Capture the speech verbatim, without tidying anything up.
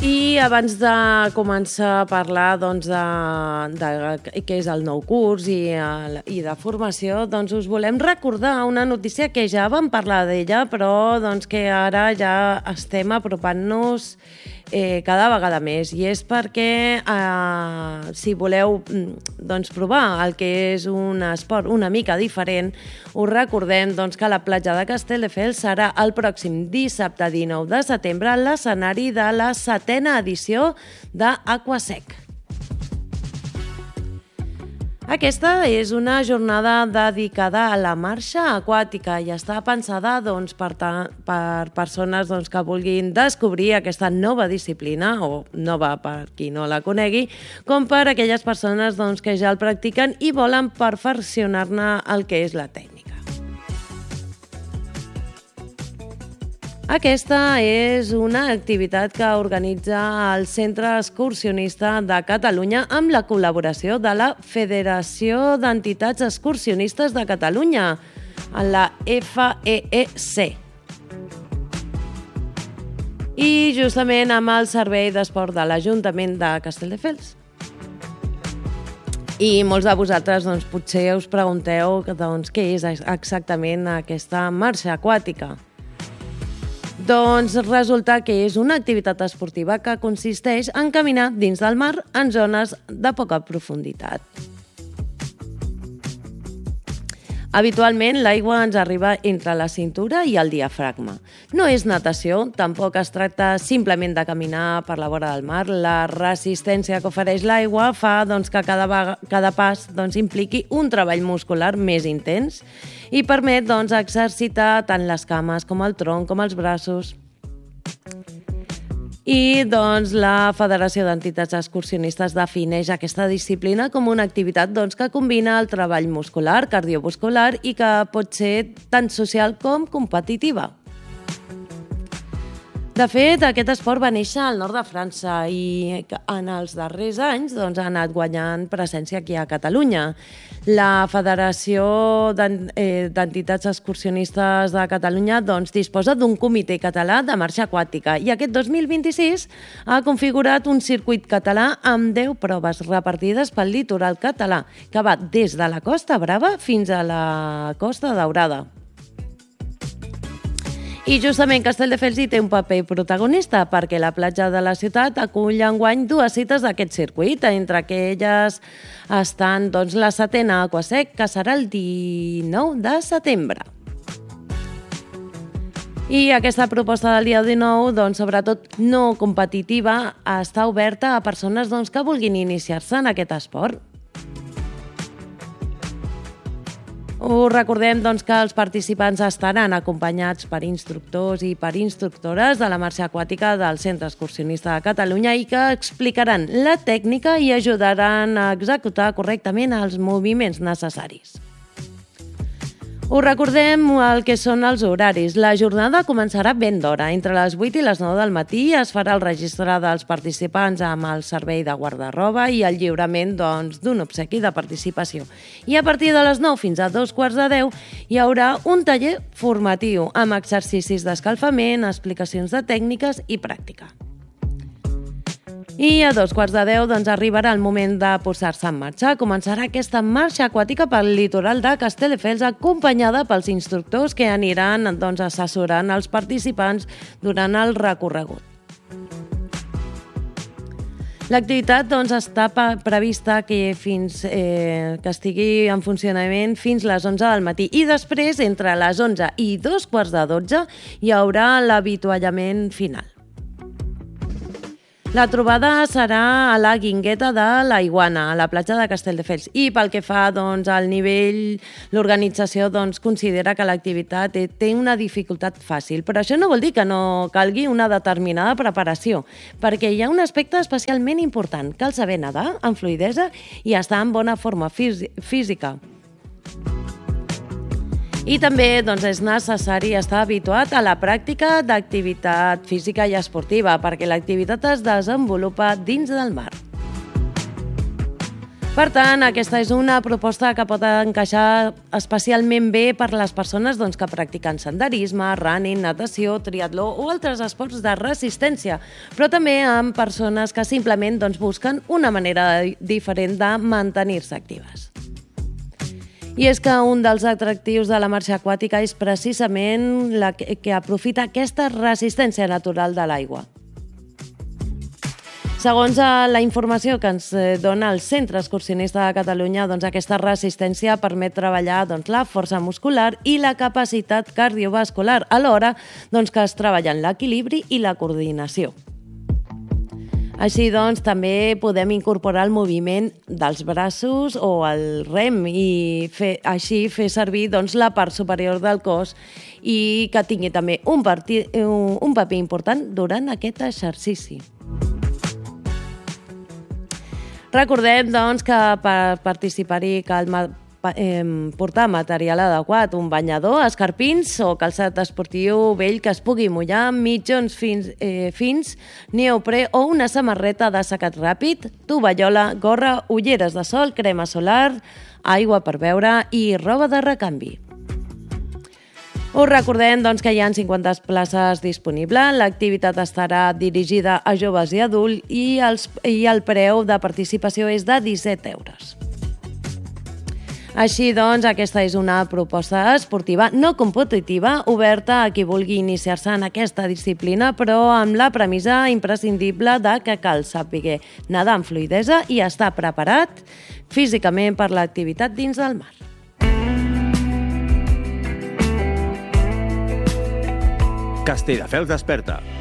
I abans de començar a parlar doncs, de, de què és el nou curs i, i de formació, doncs us volem recordar una notícia que ja vam parlar d'ella, però doncs, que ara ja estem apropant-nos eh, cada vegada més. I és perquè eh, si voleu doncs, provar el que és un esport una mica diferent, us recordem doncs, que la platja de Castelldefels serà el pròxim dissabte dinou de setembre l'escenari de la setena edició d'Aquasec. Aquesta és una jornada dedicada a la marxa aquàtica i està pensada doncs, per, ta, per persones doncs, que vulguin descobrir aquesta nova disciplina, o nova per qui no la conegui, com per aquelles persones doncs, que ja el practiquen i volen perfeccionar-ne el que és la tècnica. Aquesta és una activitat que organitza el Centre Excursionista de Catalunya amb la col·laboració de la Federació d'Entitats Excursionistes de Catalunya, la F E E C. I justament amb el Servei d'Esport de l'Ajuntament de Castelldefels. I molts de vosaltres doncs, potser us pregunteu doncs, què és exactament aquesta marxa aquàtica. Doncs resulta que és una activitat esportiva que consisteix en caminar dins del mar en zones de poca profunditat. Habitualment l'aigua ens arriba entre la cintura i el diafragma. No és natació, tampoc es tracta simplement de caminar per la vora del mar. La resistència que ofereix l'aigua fa doncs, que cada, cada pas doncs, impliqui un treball muscular més intens i permet doncs, exercitar tant les cames com el tronc com els braços. I doncs, la Federació d'Entitats Excursionistes defineix aquesta disciplina com una activitat doncs, que combina el treball muscular, cardiovascular i que pot ser tant social com competitiva. De fet, aquest esport va néixer al nord de França i en els darrers anys doncs, ha anat guanyant presència aquí a Catalunya. La Federació d'Entitats Excursionistes de Catalunya doncs, disposa d'un comitè català de marxa aquàtica i aquest dos mil vint-i-sis ha configurat un circuit català amb deu proves repartides pel litoral català, que va des de la Costa Brava fins a la Costa Daurada. I justament Castelldefels hi té un paper protagonista perquè la platja de la ciutat acull enguany dues cites d'aquest circuit. Entre aquelles estan doncs, la setena Aquasec, que serà el dinou de setembre. I aquesta proposta del dia dinou, doncs, sobretot no competitiva, està oberta a persones doncs, que vulguin iniciar-se en aquest esport. Us recordem doncs, que els participants estaran acompanyats per instructors i per instructores de la marxa aquàtica del Centre Excursionista de Catalunya i que explicaran la tècnica i ajudaran a executar correctament els moviments necessaris. Us recordem el que són els horaris. La jornada començarà ben d'hora. Entre les vuit i les nou del matí es farà el registre dels participants amb el servei de guarda-roba i el lliurament doncs, d'un obsequi de participació. I a partir de les nou fins a dos quarts de deu hi haurà un taller formatiu amb exercicis d'escalfament, explicacions de tècniques i pràctica. I a dos quarts de deu doncs, arribarà el moment de posar-se en marxa. Començarà aquesta marxa aquàtica pel litoral de Castelldefels acompanyada pels instructors que aniran doncs, assessorant els participants durant el recorregut. L'activitat doncs, està prevista que, fins, eh, que estigui en funcionament fins les onze del matí i després, entre les onze i dos quarts de dotze, hi haurà l'avituallament final. La trobada serà a la Guingueta de la Iguana, a la platja de Castelldefels. I pel que fa doncs, al nivell, l'organització doncs, considera que l'activitat té una dificultat fàcil. Però això no vol dir que no calgui una determinada preparació, perquè hi ha un aspecte especialment important. Cal saber nedar amb fluïdesa i estar en bona forma física. I també doncs, és necessari estar habituat a la pràctica d'activitat física i esportiva perquè l'activitat es desenvolupa dins del mar. Per tant, aquesta és una proposta que pot encaixar especialment bé per les persones doncs, que practiquen senderisme, running, natació, triatló o altres esports de resistència, però també amb persones que simplement doncs, busquen una manera diferent de mantenir-se actives. I és que un dels atractius de la marxa aquàtica és precisament la que, que aprofita aquesta resistència natural de l'aigua. Segons la informació que ens dona el Centre Excursionista de Catalunya, doncs aquesta resistència permet treballar doncs, la força muscular i la capacitat cardiovascular, alhora doncs, que es treballen l'equilibri i la coordinació. Així doncs, també podem incorporar el moviment dels braços o el rem i fer, així fer servir doncs, la part superior del cos i que tingui també un, parti, un, un paper important durant aquest exercici. Recordem doncs, que per participar-hi cal eh, portar material adequat, un banyador, escarpins o calçat esportiu vell que es pugui mullar, mitjons fins, eh, fins, neoprè o una samarreta de secat ràpid, tovallola, gorra, ulleres de sol, crema solar, aigua per beure i roba de recanvi. Us recordem doncs, que hi ha cinquanta places disponibles, l'activitat estarà dirigida a joves i adults i, els, i el preu de participació és de disset euros. Així doncs, aquesta és una proposta esportiva no competitiva, oberta a qui vulgui iniciar-se en aquesta disciplina, però amb la premissa imprescindible de que cal saber nedar amb fluïdesa i estar preparat físicament per l'activitat dins del mar. Castelldefels desperta.